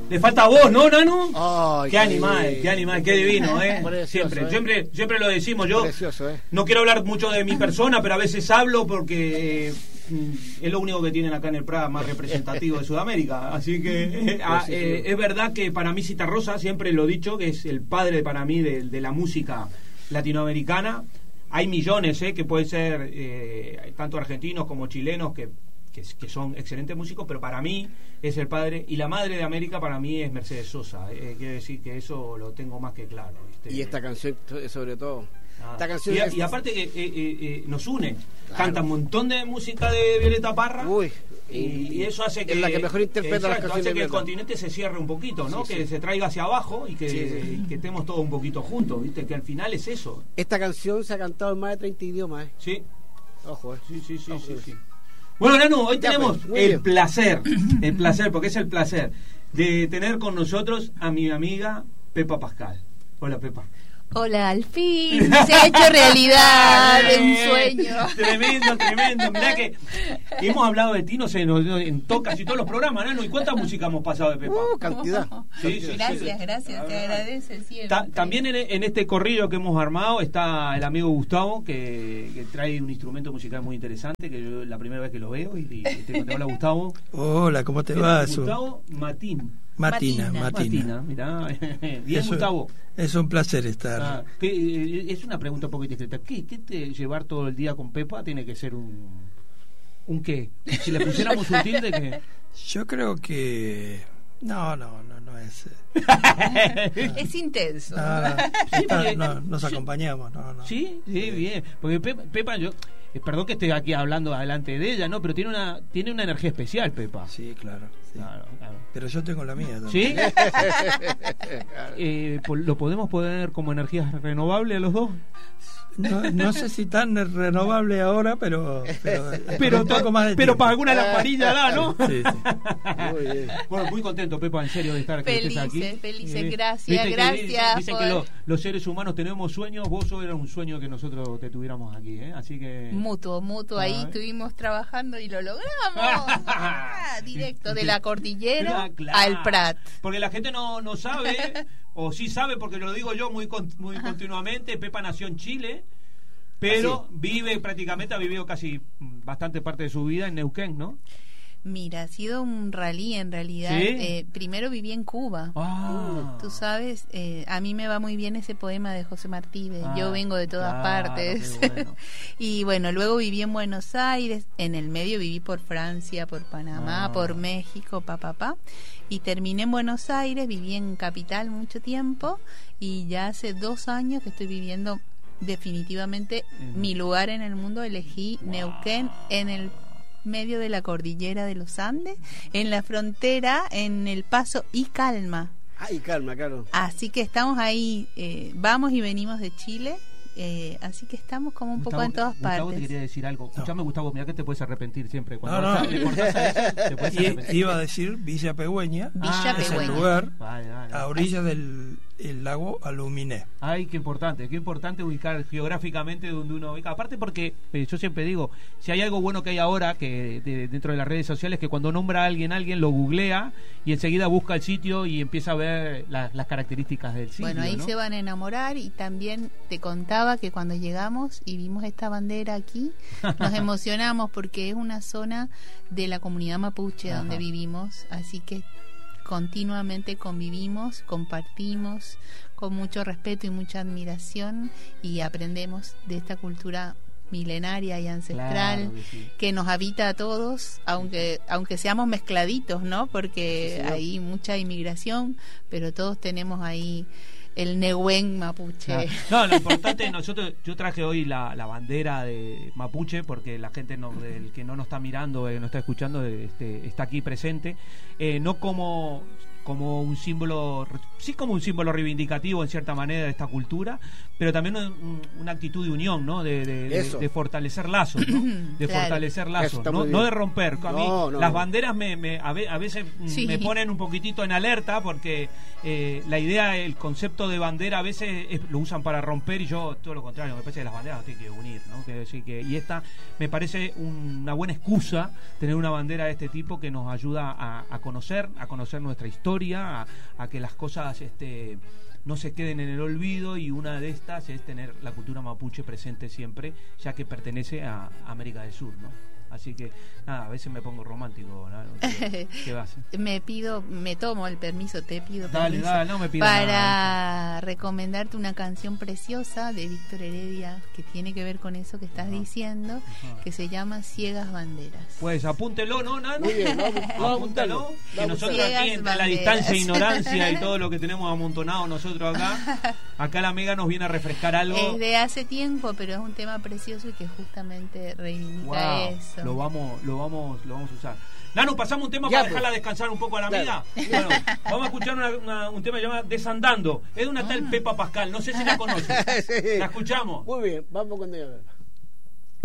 Le falta voz, ¿no, Nano? Ay, qué animal, qué divino, Precioso, siempre lo decimos. Yo precioso, no quiero hablar mucho de mi persona, pero a veces hablo porque es lo único que tienen acá en el Prada más representativo de Sudamérica. Así que es verdad que para mí Citarrosa, siempre lo he dicho, que es el padre para mí de la música latinoamericana. Hay millones, que pueden ser tanto argentinos como chilenos que son excelentes músicos, pero para mí es el padre, y la madre de América para mí es Mercedes Sosa. Quiero decir que eso lo tengo más que claro, ¿viste? Y esta canción sobre todo. Esta canción y aparte que nos une, claro. Canta un montón de música de Violeta Parra. Uy, y eso hace que es la que mejor interpreta las canciones, hace que el continente se cierre un poquito, ¿no? Que se traiga hacia abajo y que estemos todos un poquito juntos, ¿viste? Que al final es eso. Esta canción se ha cantado en más de 30 idiomas, Sí. Ojo, Sí. Bueno, Nanu, hoy tenemos el placer, porque es el placer de tener con nosotros a mi amiga Pepa Pascal. Hola, Pepa. Hola, al fin se ha hecho realidad un sueño. Tremendo. Mirá que hemos hablado de ti, no sé, en casi todos los programas, ¿no? ¿Y cuánta música hemos pasado de Pepa? Cantidad. Sí. Gracias, te agradece siempre. También en este corrido que hemos armado está el amigo Gustavo, que trae un instrumento musical muy interesante, que yo la primera vez que lo veo, y te hola, Gustavo. Hola, ¿cómo te va? Gustavo Matina, mirá. Bien, Gustavo. Es un placer estar. Es una pregunta un poco discreta. ¿Qué te llevar todo el día con Pepa? Tiene que ser un qué. Si le pusiéramos un tilde, ¿qué? Yo creo que no es. Es intenso. Nos acompañamos. No. Sí, bien. Porque Pepa, yo perdón que esté aquí hablando delante de ella, ¿no? Pero tiene una energía especial, Pepa. Sí, claro. Claro. Pero yo tengo la mía también. ¿Sí? ¿Lo podemos poner como energía renovable a los dos? No sé si tan renovable ahora, pero un poco más de pero tiempo. Para alguna lamparilla da, ¿no? Sí. Muy bien. Bueno, muy contento, Pepa, en serio, de estar aquí. Felices, gracias. Dicen que los seres humanos tenemos sueños. Vos era un sueño que nosotros te tuviéramos aquí, así que mutuo, ahí estuvimos trabajando y lo logramos. Directo de la cordillera al Prat. Porque la gente no sabe, o sí sabe, porque lo digo yo muy continuamente. Pepa nació en Chile, pero ha vivido casi bastante parte de su vida en Neuquén, ¿no? Mira, ha sido un rally en realidad. ¿Sí? Primero viví en Cuba. Tú sabes, a mí me va muy bien ese poema de José Martí, Yo vengo de todas partes. Bueno. Y bueno, luego viví en Buenos Aires, en el medio viví por Francia, por Panamá, por México, y terminé en Buenos Aires, viví en Capital mucho tiempo, y ya hace 2 años que estoy viviendo definitivamente mi lugar en el mundo. Elegí Neuquén, en el medio de la cordillera de los Andes, en la frontera, en El Paso y Calma. Y Calma, claro. Así que estamos ahí, vamos y venimos de Chile, así que estamos como un poco en todas partes. Gustavo te quería decir algo. Escuchame, Gustavo, mira que te puedes arrepentir siempre. Cuando le cortás a eso, te puedes arrepentir. Iba a decir Villa Pegüeña, es el lugar a orillas del lago Aluminé. Ay, qué importante ubicar geográficamente donde uno ubica. Aparte porque yo siempre digo, si hay algo bueno que hay ahora que dentro de las redes sociales, que cuando nombra a alguien lo googlea y enseguida busca el sitio y empieza a ver las características del sitio. Bueno, ahí ¿no? Se van a enamorar. Y también te contaba que cuando llegamos y vimos esta bandera aquí, nos emocionamos porque es una zona de la comunidad mapuche donde vivimos, así que continuamente convivimos, compartimos con mucho respeto y mucha admiración, y aprendemos de esta cultura milenaria y ancestral, que nos habita a todos, aunque seamos mezcladitos, ¿no? Porque hay mucha inmigración, pero todos tenemos ahí el Nehuen mapuche. No, lo importante, yo traje hoy la bandera de mapuche, porque la gente el que no nos está mirando, no está escuchando, está aquí presente, no como un símbolo, sí, como un símbolo reivindicativo en cierta manera de esta cultura, pero también una actitud de unión, ¿no? De fortalecer lazos, ¿no? De fortalecer lazos, no de romper. A mí las banderas a veces me ponen un poquitito en alerta, porque la idea, el concepto de bandera a veces lo usan para romper, y yo todo lo contrario, me parece que las banderas tienen que unir, ¿no? Y esta me parece una buena excusa, tener una bandera de este tipo que nos ayuda a conocer nuestra historia, historia, a que las cosas no se queden en el olvido, y una de estas es tener la cultura mapuche presente siempre, ya que pertenece a América del Sur, ¿no? Así que, nada, a veces me pongo romántico, ¿no? ¿Qué vas? Me tomo el permiso, te pido permiso. Dale, no me pidas para nada. recomendarte una canción preciosa de Víctor Heredia que tiene que ver con eso que estás diciendo, que se llama Ciegas Banderas. Pues apúntelo, ¿no, Nano? Muy bien, apúntalo. Que nosotros aquí, entre la distancia e ignorancia y todo lo que tenemos amontonado nosotros acá la Mega nos viene a refrescar algo. Es de hace tiempo, pero es un tema precioso y que justamente reivindica eso. Lo vamos a usar. Nano, pasamos un tema para dejarla descansar un poco a la amiga. Bueno, vamos a escuchar un tema llamado Desandando. Es de una tal Pepa Pascal, no sé si la conoces. Sí. La escuchamos. Muy bien, vamos con ella.